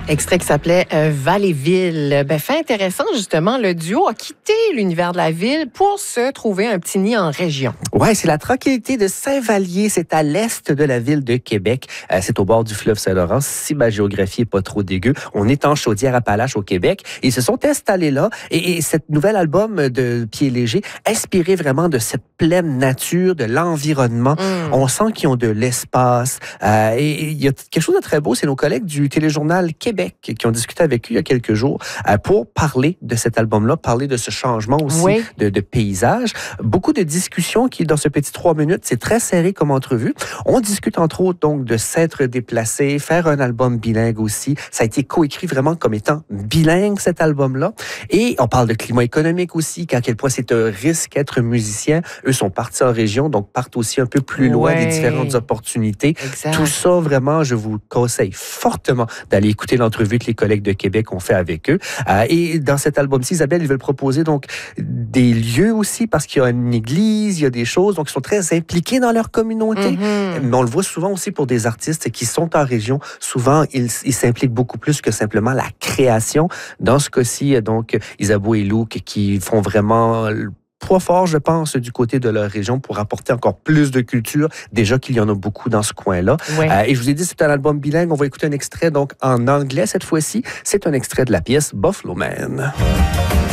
Extrait qui s'appelait Valleyville. Fait intéressant, justement, le duo a quitté l'univers de la ville pour se trouver un petit nid en région. Oui, c'est la tranquillité de Saint-Vallier. C'est à l'est de la ville de Québec. C'est au bord du fleuve Saint-Laurent. Si ma géographie est pas trop dégueu. On est en Chaudière-Appalaches au Québec. Ils se sont installés là. Et cet nouvel album de Pieds légers, inspiré vraiment de cette pleine nature, de l'environnement. On sent qu'ils ont de l'espace. Et il y a quelque chose de très beau. C'est nos collègues du téléjournal Québec qui ont discuté avec eux il y a quelques jours pour parler de cet album-là, parler de ce changement aussi de paysage. Beaucoup de discussions qui, dans ce petit 3 minutes, c'est très serré comme entrevue. On discute entre autres donc de s'être déplacé, faire un album bilingue aussi. Ça a été coécrit vraiment comme étant bilingue, cet album-là. Et on parle de climat économique aussi, qu'à quel point c'est un risque être musicien. Eux sont partis en région, donc partent aussi un peu plus loin des différentes opportunités. Exact. Tout ça, vraiment, je vous conseille fortement d'aller écouter l'entrevue que les collègues de Québec ont fait avec eux. Et dans cet album-ci, Isabelle, ils veulent proposer donc des lieux aussi, parce qu'il y a une église, il y a des choses, donc ils sont très impliqués dans leur communauté. Mais on le voit souvent aussi pour des artistes qui sont en région. Souvent, ils s'impliquent beaucoup plus que simplement la création. Dans ce cas-ci, donc, Isabeau et Luke qui font vraiment poids fort, je pense, du côté de leur région pour apporter encore plus de culture, déjà qu'il y en a beaucoup dans ce coin-là. Et je vous ai dit, c'est un album bilingue. On va écouter un extrait donc en anglais cette fois-ci. C'est un extrait de la pièce Buffalo Man.